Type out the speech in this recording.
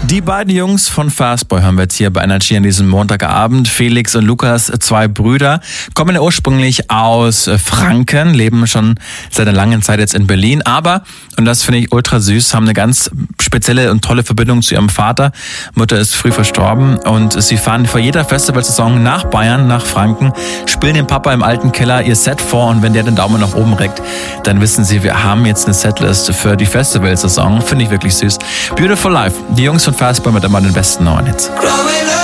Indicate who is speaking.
Speaker 1: Die beiden Jungs von Fastboy haben wir jetzt hier bei Energy an diesem Montagabend. Felix und Lukas, zwei Brüder, kommen ja ursprünglich aus Franken, leben schon seit einer langen Zeit jetzt in Berlin, aber, und das finde ich ultra süß, haben eine ganz spezielle und tolle Verbindung zu ihrem Vater. Mutter ist früh verstorben und sie fahren vor jeder Festivalsaison nach Bayern, nach Franken, spielen dem Papa im alten Keller ihr Set vor und wenn der den Daumen nach oben reckt, dann wissen sie, wir haben jetzt eine Setlist für die Festivalsaison. Finde ich wirklich süß. Beautiful Life. Die Jungs von Fastboy mit immer den besten neuen Hits.